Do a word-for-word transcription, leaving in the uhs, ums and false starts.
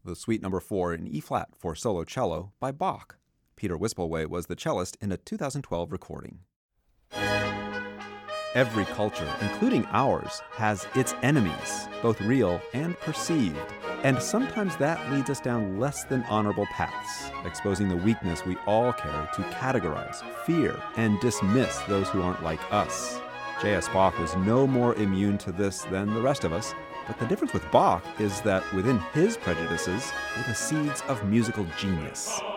the Suite Number four in E-flat for solo cello by Bach. Peter Wispelwey was the cellist in a two thousand twelve recording. Every culture, including ours, has its enemies, both real and perceived. And sometimes that leads us down less than honorable paths, exposing the weakness we all carry to categorize, fear, and dismiss those who aren't like us. J S. Bach was no more immune to this than the rest of us, but the difference with Bach is that within his prejudices were the seeds of musical genius.